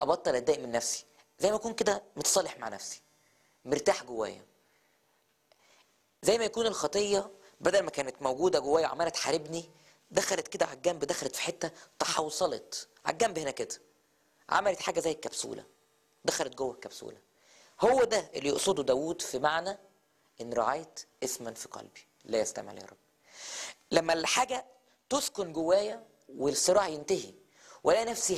ابطل اتضايق من نفسي، زي ما اكون كده متصالح مع نفسي، مرتاح جوايا. زي ما يكون الخطيه بدل ما كانت موجوده جوايا وعماله تحاربني، دخلت كده على الجنب، دخلت في حته تحوصلت على الجنب هنا كده، عملت حاجه زي الكبسوله، دخلت جوه الكبسوله. هو ده اللي يقصده داوود في معنى ان رعيت اسما في قلبي لا يستمع يا رب. لما الحاجه تسكن جوايا والصراع ينتهي والاقي نفسي